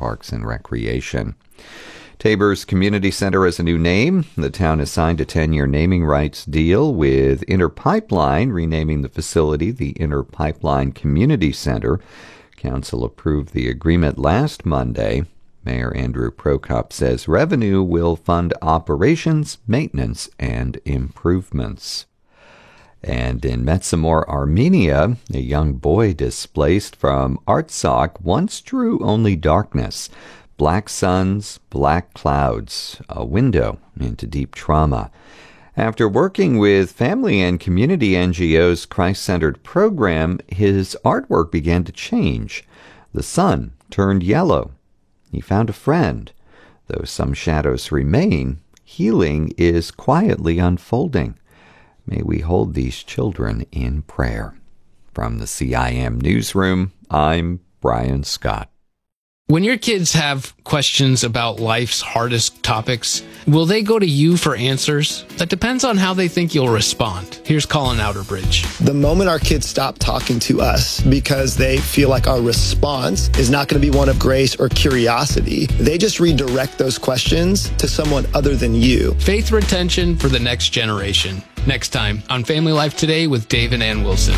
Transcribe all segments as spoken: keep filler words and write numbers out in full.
Parks and Recreation. Tabor's Community Center has a new name. The town has signed a ten-year naming rights deal with Inter Pipeline, renaming the facility the Inter Pipeline Community Center. Council approved the agreement last Monday. Mayor Andrew Prokop says revenue will fund operations, maintenance, and improvements. And in Metsamor, Armenia, a young boy displaced from Artsakh once drew only darkness, black suns, black clouds, a window into deep trauma. After working with family and community N G O's Christ-centered program, his artwork began to change. The sun turned yellow. He found a friend. Though some shadows remain, healing is quietly unfolding. May we hold these children in prayer. From the C I M Newsroom, I'm Brian Scott. When your kids have questions about life's hardest topics, will they go to you for answers? That depends on how they think you'll respond. Here's Colin Outerbridge. The moment our kids stop talking to us because they feel like our response is not going to be one of grace or curiosity, they just redirect those questions to someone other than you. Faith retention for the next generation. Next time on Family Life Today with Dave and Ann Wilson.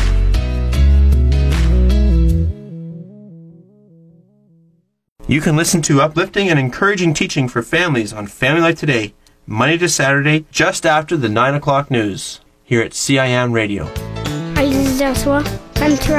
You can listen to uplifting and encouraging teaching for families on Family Life Today, Monday to Saturday, just after the nine o'clock news, here at C I M Radio. Hi, this is Joshua. I'm